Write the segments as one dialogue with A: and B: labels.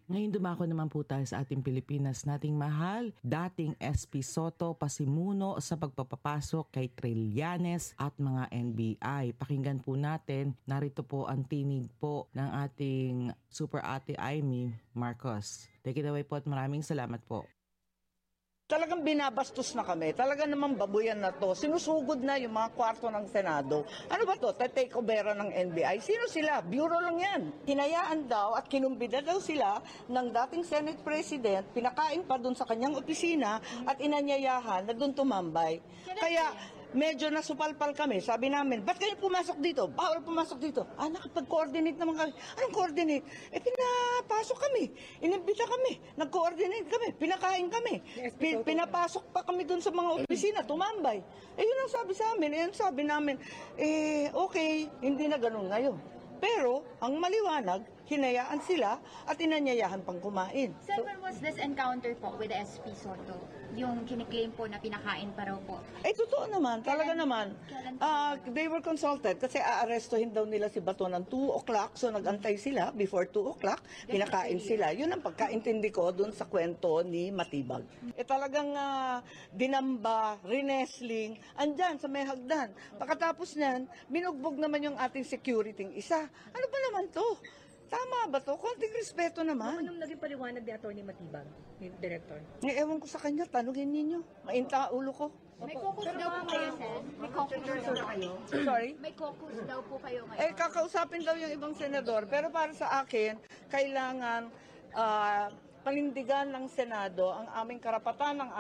A: Ngayon dumako naman po tayo sa ating Pilipinas nating mahal, dating SP Soto pasimuno sa pagpapapasok kay Trillanes at mga NBI. Pakinggan po natin, narito po ang tinig po ng ating Super Ate Amy Marcos. Take it away po at maraming salamat po.
B: Talagang binabastos na kami. Talagang naman babuyan na to. Sinusugod na yung mga kwarto ng Senado. Ano ba to? Take overa ng NBI? Sino sila? Bureau lang yan. Hinayaan daw at kinumbida daw sila ng dating Senate President, pinakain pa dun sa kanyang opisina at inanyayahan na dun tumambay. Kaya medyo nasupalpal kami. Sabi namin, ba't kayo pumasok dito? Bawal pumasok dito. Nakapag-coordinate naman kami. Anong coordinate? Pinapasok kami. Inimbita kami. Nag-coordinate kami. Pinakain kami. Pinapasok pa kami dun sa mga opisina. Tumambay. Yun ang sabi sa amin. Yun sabi namin, okay, hindi na ganun ngayon. Pero, ang maliwanag, hinayaan sila at inanyayahan pang kumain.
C: Sir, when was this encounter po with the SP Soto? Yung kiniklaim po na pinakain pa raw po.
B: Totoo naman. Talaga naman. They were consulted kasi aarestohin daw nila si Bato ng 2 o'clock. So, nag-antay sila before 2 o'clock. Pinakain sila. Yun ang pagkaintindi ko dun sa kwento ni Matibag. Talagang dinamba, rinesling, andyan sa may hagdan. Pagkatapos niyan, binugbog naman yung ating security isa. Ano ba naman to? Tama ba to? Konting respeto naman.
D: Anong naging paliwanag ni Atty. Matibag, ni Director?
B: Ewan ko sa kanya, tanungin ninyo. Mainta ulo ko.
C: May caucus daw po kayo, sir? May caucus daw kayo?
B: Sorry?
C: May caucus daw po kayo ngayon?
B: Kakausapin daw yung ibang senador. Pero para sa akin, kailangan panindigan ng Senado ang aming karapatan, ang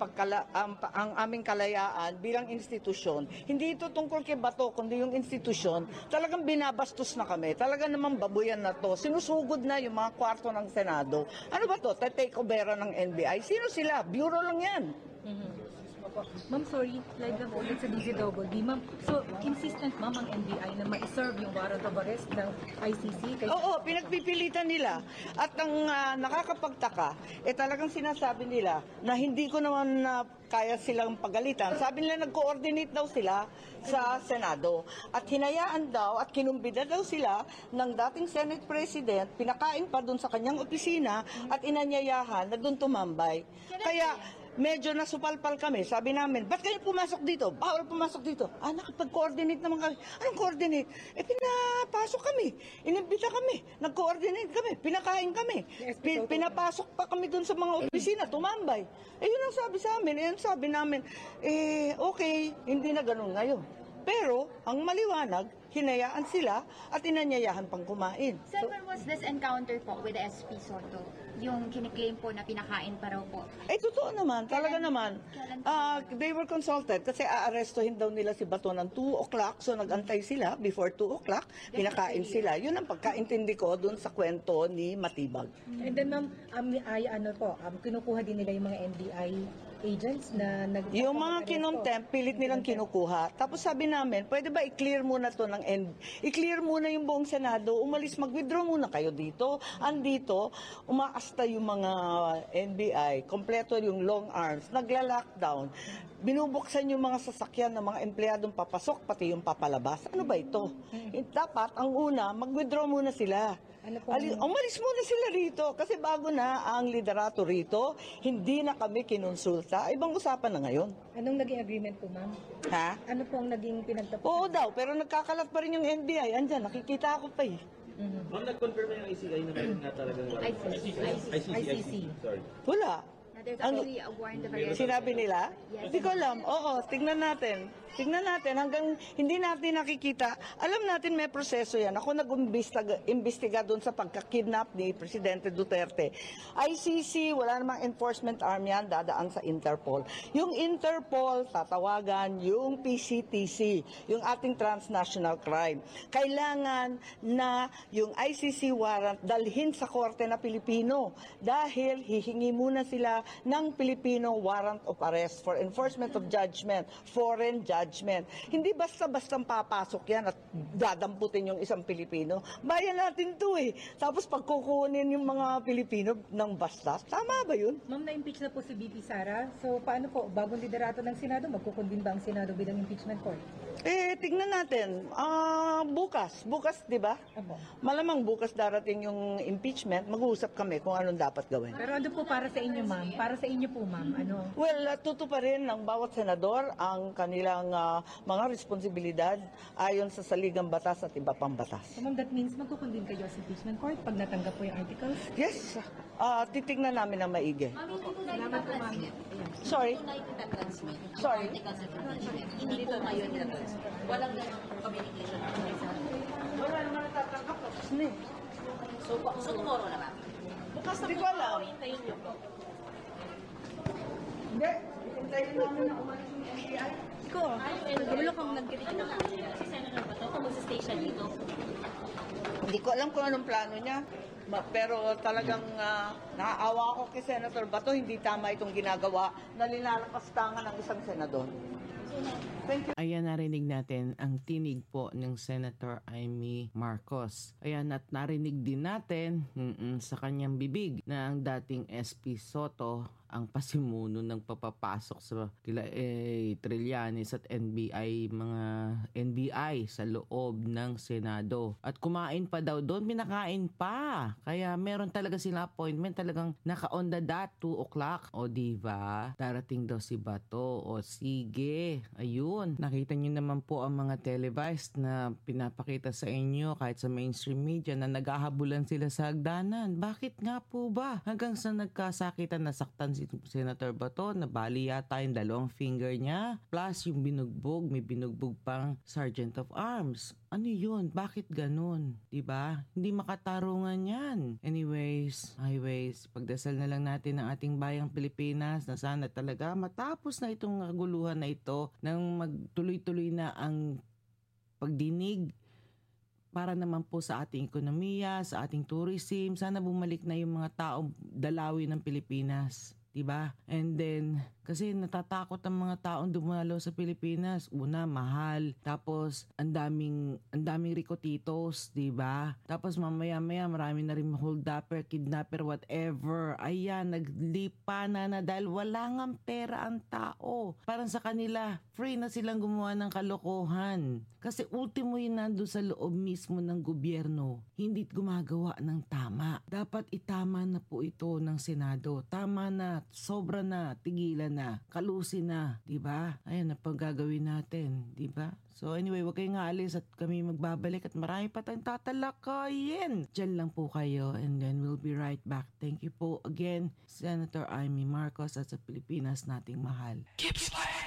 B: aming kalayaan bilang institusyon. Hindi ito tungkol kay Bato, kundi yung institusyon. Talagang binabastos na kami. Talagang naman babuyan na to. Sinusugod na yung mga kwarto ng Senado. Ano ba to? Take overa ng NBI? Sino sila? Bureau lang yan.
D: Ma'am, sorry, like lang ulit sa DZWD. Ma'am, so insistent ma'am ang NBI na ma-serve yung warrant of arrest ng ICC?
B: Oo, pinagpipilitan nila. At ang nakakapagtaka, talagang sinasabi nila na hindi ko naman kaya silang pagalitan. Sabi nila nag-coordinate daw sila sa Senado. At hinayaan daw at kinumbida daw sila ng dating Senate President, pinakain pa dun sa kanyang opisina at inanyayahan na dun tumambay. Kaya medyo nasupalpal kami. Sabi namin, ba't kayo pumasok dito? Bawal pumasok dito. Nakapag-coordinate naman kami. Anong coordinate? Pinapasok kami. Inimbita kami. Nag-coordinate kami. Pinakain kami. Pinapasok pa kami dun sa mga opisina. Tumambay. Yun ang sabi sa amin. Yun sabi namin, okay, hindi na ganun ngayon. Pero, ang maliwanag, hinayaan sila at inanyayahan pang kumain.
C: Sir, when was this encounter po with the SP Soto? Yung kiniklaim po na pinakain pa raw po.
B: Totoo naman. Talaga naman. They were consulted kasi aarestohin daw nila si Bato ng 2 o'clock. So, nag-antay sila before 2 o'clock. Pinakain sila. Yun ang pagkaintindi ko dun sa kwento ni Matibag.
D: And then ma'am, kinukuha din nila yung mga NBI agents na
B: yung mga kinomtempt, pilit nilang kinukuha. Tapos sabi namin, pwede ba i-clear muna to ng i-clear muna yung buong Senado, umalis, mag-withdraw muna kayo dito. Andito, umaasta yung mga NBI, kompleto yung long arms, nagla-lockdown, binubuksan yung mga sasakyan ng mga empleyadong papasok, pati yung papalabas. Ano ba ito? Dapat, ang una, mag-withdraw muna sila. Umalis muna sila rito kasi bago na ang liderato rito, hindi na kami kinonsulta. Ibang usapan na ngayon.
D: Anong naging agreement po, ma'am?
B: Ha?
D: Ano po ang naging pinagtapos?
B: Oo daw, pero nagkakalat pa rin yung NBI. Andyan, nakikita ako pa eh.
E: Ma'am, nag-confirm na yung ICI na meron nga talagang
D: ICC.
E: Sorry.
B: Wala.
C: There's actually a warrant of arrest.
B: Sinabi nila?
C: Yes.
B: Hindi ko alam. Oo, tignan natin. Tignan natin hanggang hindi natin nakikita. Alam natin may proseso yan. Ako nag-imbestiga doon sa pagkakidnap ni Presidente Duterte. ICC, wala namang enforcement arm yan, dadaan sa Interpol. Yung Interpol, tatawagan yung PCTC, yung ating transnational crime. Kailangan na yung ICC warrant dalhin sa korte na Pilipino dahil hihingi muna sila ng Filipino warrant of arrest for enforcement of judgment, foreign judgment. Hindi basta-bastang papasok yan at dadamputin yung isang Pilipino. Bayan natin to eh. Tapos pagkukunin yung mga Pilipino ng basta, tama ba yun?
D: Ma'am, na-impeach na po si BP Sara. So, paano po? Bagong liderato ng Senado, magkukundin ba ang Senado bilang impeachment court?
B: Tignan natin. Bukas, di ba?
D: Opo.
B: Malamang bukas darating yung impeachment, mag-uusap kami kung anong dapat gawin.
D: Pero ano po para sa inyo, ma'am? Para sa inyo po, ma'am, ano?
B: Well, tutuparin ng bawat senador ang kanilang mga responsibilidad ayon sa saligang batas at iba pang batas.
D: So, ma'am, that means magkukundin kayo sa impeachment court pag natanggap po yung articles?
B: Yes, titignan namin ang maigi.
D: Salamat po, ma'am.
B: Sorry? Sorry?
F: Hindi po kayo nila-transmit. Walang ganong communication.
B: Wala naman natatanggap.
F: So tomorrow na ba?
B: Bukas na. Hindi ko alam.
F: Hintayin niyo po.
B: Hindi. Hintayin namin na umalis yung NBI.
D: Iko, nagulok kang nagkita na.
F: Si Senator Bato, kung mag-station dito.
B: Hindi ko alam kung anong plano niya. Pero talagang naaawa ako kay Senator Bato, hindi tama itong ginagawa na linalapastangan ng isang senador. Thank you.
A: Ayan, narinig natin ang tinig po ng Senator Amy Marcos. Ayan, at narinig din natin sa kanyang bibig na ang dating SP Soto ang pasimuno ng papapasok sa Trillanes at mga NBI sa loob ng Senado. At kumain pa daw doon, pinakain pa. Kaya meron talaga sila appointment, talagang naka-on the dot, 2 o'clock. O diba, darating daw si Bato. O sige, ayun. Nakita nyo naman po ang mga televised na pinapakita sa inyo kahit sa mainstream media na naghahabulan sila sa hagdanan. Bakit nga po ba? Hanggang sa nagkasakitan, nasaktan si Senator Bato, nabali yata yung 2 finger niya. Plus yung binugbog, may binugbog pang Sergeant of Arms. Ano yun? Bakit ganun? Diba? Hindi makatarungan yan. Anyways, highways, pagdasal na lang natin ang ating bayang Pilipinas na sana talaga matapos na itong kaguluhan na ito nang magtuloy-tuloy na ang pagdinig para naman po sa ating ekonomiya, sa ating tourism. Sana bumalik na yung mga taong dalawi ng Pilipinas. Diba? And then, kasi natatakot ang mga taong dumalo sa Pilipinas. Una, mahal. Tapos, ang daming rikotitos, diba? Tapos mamaya-maya, marami na rin hold-upper, kidnapper, whatever. Ayan, naglipa na dahil wala ngang pera ang tao. Parang sa kanila, free na silang gumawa ng kalokohan. Kasi ultimo yun nandun sa loob mismo ng gobyerno. Hindi gumagawa ng tama. Dapat itama na po ito ng Senado. Tama na. Sobra na, tigilan na, kalusin na, 'di ba? Ayun na pang gagawin natin, 'di ba? So anyway, wag kayong aalis at kami magbabalik at marami pa tayong tatalakayin. Diyan lang po kayo and then we'll be right back. Thank you po again, Senator Amy Marcos at sa Pilipinas nating mahal.
G: Gippsland.